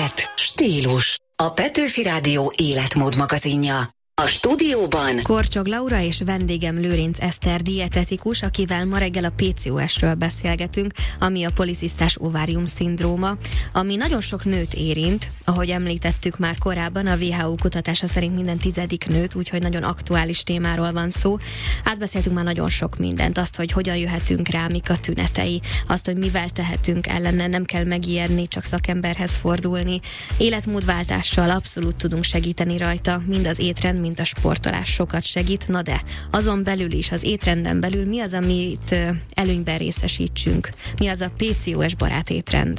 Élet, stílus. A Petőfi Rádió életmód magazinja. A stúdióban Korcsog Laura és vendégem Lőrinc Eszter dietetikus, akivel ma reggel a PCOS-ről beszélgetünk, ami a poliциsztás ovárium-szindróma, ami nagyon sok nőt érint, ahogy említettük már korábban, a WHO kutatása szerint minden 10. nőt, úgyhogy nagyon aktuális témáról van szó. Átbeszéltünk már nagyon sok mindent, azt, hogy hogyan jöhetünk rá, mik a tünetei, azt, hogy mivel tehetünk ellene, nem kell megijedni, csak szakemberhez fordulni. Életmódváltással abszolút tudunk segíteni rajta, mind az étrend, mint a sportolás sokat segít, na de azon belül is, az étrenden belül mi az, amit előnyben részesítsünk? Mi az a PCOS barát étrend?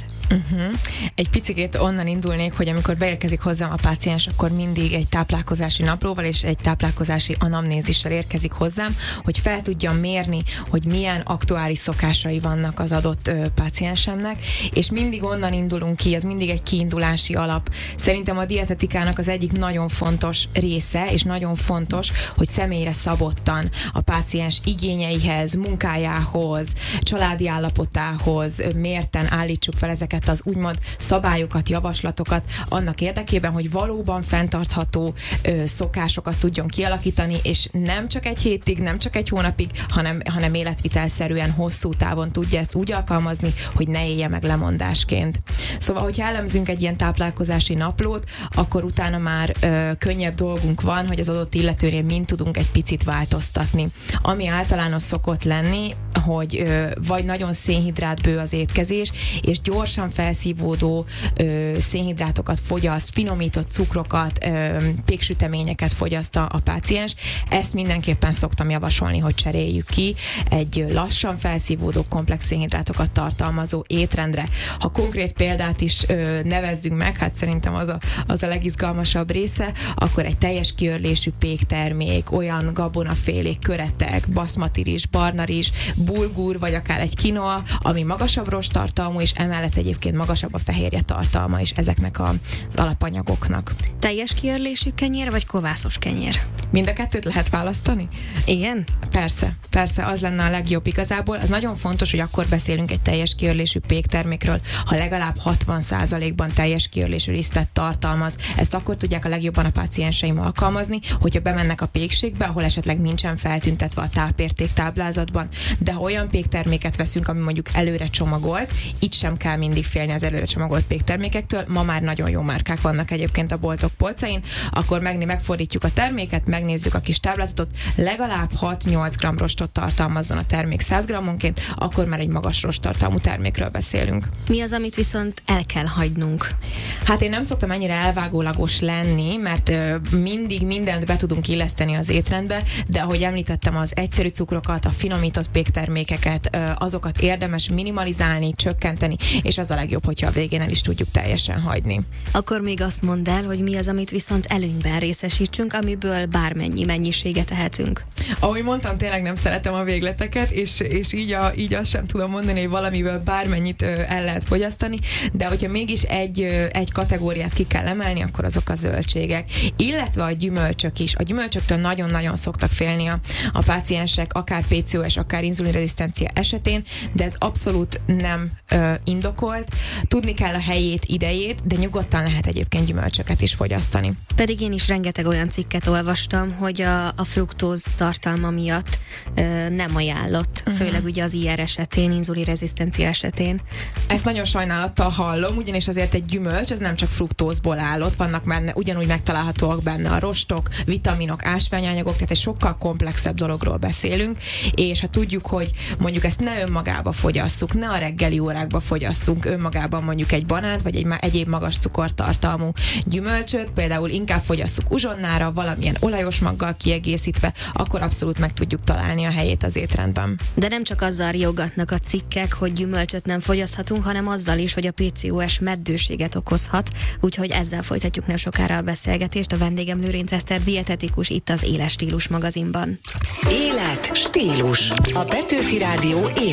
Egy picikét onnan indulnék, hogy amikor beérkezik hozzám a páciens, akkor mindig egy táplálkozási naplóval és egy táplálkozási anamnézissel érkezik hozzám, hogy fel tudjam mérni, hogy milyen aktuális szokásai vannak az adott páciensemnek, és mindig onnan indulunk ki, ez mindig egy kiindulási alap. Szerintem a dietetikának az egyik nagyon fontos része, és nagyon fontos, hogy személyre szabottan a páciens igényeihez, munkájához, családi állapotához mérten állítsuk fel ezeket az úgymond szabályokat, javaslatokat annak érdekében, hogy valóban fenntartható szokásokat tudjon kialakítani, és nem csak egy hétig, nem csak egy hónapig, hanem életvitelszerűen hosszú távon tudja ezt úgy alkalmazni, hogy ne élje meg lemondásként. Szóval, hogyha elemzünk egy ilyen táplálkozási naplót, akkor utána már könnyebb dolgunk van, hogy az adott illetőnél mind tudunk egy picit változtatni. Ami általános szokott lenni, hogy vagy nagyon szénhidrátbő az étkezés, és gyorsan felszívódó szénhidrátokat fogyaszt, finomított cukrokat, péksüteményeket fogyaszt a páciens. Ezt mindenképpen szoktam javasolni, hogy cseréljük ki egy lassan felszívódó, komplex szénhidrátokat tartalmazó étrendre. Ha konkrét példát is nevezzünk meg, hát szerintem az a legizgalmasabb része, akkor egy teljes kiörlésű péktermék, olyan gabonafélék, köretek, baszmati rizs, barna rizs, bulgur, vagy akár egy quinoa, ami magasabb rosttartalmú, és emellett egyébként magasabb a fehérje tartalma is ezeknek az alapanyagoknak. Teljes kiörlésű kenyér, vagy kovászos kenyér? Mind a kettőt lehet választani? Igen? Persze, az lenne a legjobb igazából. Az nagyon fontos, hogy akkor beszélünk egy teljes kiörlésű péktermékről, ha legalább 60%-ban teljes kiörlésű lisztet tartalmaz. Ezt akkor tudják a legjobban a pácienseim alkalmazni, hogyha bemennek a pékségbe, ahol esetleg nincsen feltüntetve a tápérték táblázatban, de ha olyan pékterméket veszünk, ami mondjuk előre csomagolt, itt sem kell mindig félni az előre csomagolt péktermékektől, ma már nagyon jó márkák vannak egyébként a boltok polcain, akkor megfordítjuk a terméket, megnézzük a kis táblázatot, legalább 6-8 g rostot tartalmazzon a termék 100 g-onként, akkor már egy magas rosttartalmú termékről beszélünk. Mi az, amit viszont el kell hagynunk? Hát én nem szoktam ennyire elvágólagos lenni, mert mindig mindent be tudunk illeszteni az étrendbe, de ahogy említettem, az egyszerű cukrokat, a finomított péktermékeket, azokat érdemes minimalizálni, csökkenteni, és az a legjobb, hogyha a végén el is tudjuk teljesen hagyni. Akkor még azt mondd el, hogy mi az, amit viszont előnyben részesítsünk, amiből bármennyi mennyiséget tehetünk. Ahogy mondtam, tényleg nem szeretem a végleteket, és így azt sem tudom mondani, hogy valamiből bármennyit el lehet fogyasztani, de hogyha mégis egy kategóriát ki kell emelni, akkor azok a zöldségek. Illetve a gyümölcsök is. A gyümölcsöktől nagyon-nagyon szoktak félni a páciensek, akár PCOS, akár inzulinrezisztencia esetén, de ez abszolút nem indokolt. Tudni kell a helyét, idejét, de nyugodtan lehet egyébként gyümölcsöket is fogyasztani. Pedig én is rengeteg olyan cikket olvastam, hogy a fruktóz tartalma miatt nem ajánlott, főleg ugye az IR esetén, inzulinrezisztencia esetén. Ezt nagyon sajnálattal hallom, ugyanis azért egy gyümölcs, ez nem csak fruktózból állott, vannak benne, ugyanúgy megtalálhatóak benne a rostok, vitaminok, ásványanyagok, tehát egy sokkal komplexebb dologról beszélünk, és ha tudjuk, hogy mondjuk ezt ne önmagába fogyasszuk, ne a reggeli órákba fogyasszunk önmagában mondjuk egy banánt, vagy egy egyéb magas cukortartalmú gyümölcsöt, például inkább fogyasszuk uzsonnára, valamilyen olajos maggal kiegészítve, akkor abszolút meg tudjuk találni a helyét az étrendben. De nem csak azzal riogatnak a cikkek, hogy gyümölcsöt nem fogyaszthatunk, hanem azzal is, hogy a PCOS meddőséget okozhat, úgyhogy ezzel folytatjuk nem sokára a beszélgetést. A vendégem Lőrinc Eszter dietetikus itt az Éles Stílus magazinban. Élet, stílus. A Petőfi Rádió